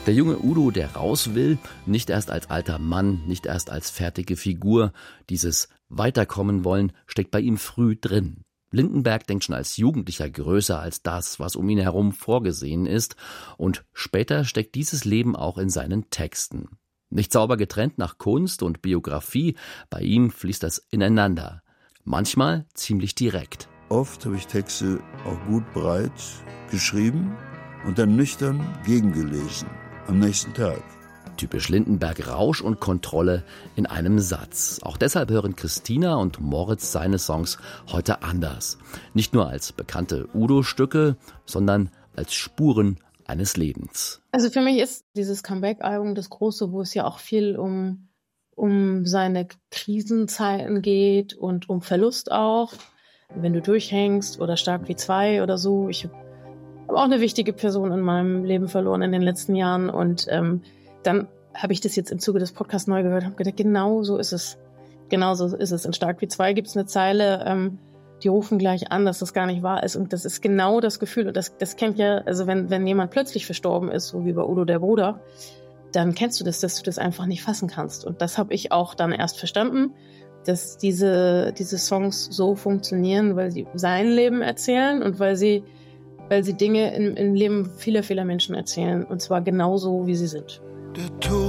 Der junge Udo, der raus will, nicht erst als alter Mann, nicht erst als fertige Figur. Dieses Weiterkommen wollen steckt bei ihm früh drin. Lindenberg denkt schon als Jugendlicher größer als das, was um ihn herum vorgesehen ist. Und später steckt dieses Leben auch in seinen Texten. Nicht sauber getrennt nach Kunst und Biografie, bei ihm fließt das ineinander. Manchmal ziemlich direkt. Oft habe ich Texte auch gut breit geschrieben und dann nüchtern gegengelesen. Am nächsten Tag. Typisch Lindenberg, Rausch und Kontrolle in einem Satz. Auch deshalb hören Christina und Moritz seine Songs heute anders. Nicht nur als bekannte Udo-Stücke, sondern als Spuren eines Lebens. Also für mich ist dieses Comeback-Album das große, wo es ja auch viel um seine Krisenzeiten geht und um Verlust auch. Wenn du durchhängst oder Stark wie zwei oder so. Ich habe auch eine wichtige Person in meinem Leben verloren in den letzten Jahren und dann habe ich das jetzt im Zuge des Podcasts neu gehört und habe gedacht, genau so ist es. Genau so ist es. In Stark wie zwei gibt es eine Zeile, die rufen gleich an, dass das gar nicht wahr ist und das ist genau das Gefühl und das kennt ja, also wenn jemand plötzlich verstorben ist, so wie bei Udo der Bruder, dann kennst du das, dass du das einfach nicht fassen kannst und das habe ich auch dann erst verstanden, dass diese Songs so funktionieren, weil sie sein Leben erzählen und weil sie Dinge im Leben vieler Menschen erzählen. Und zwar genauso, wie sie sind. Der Tod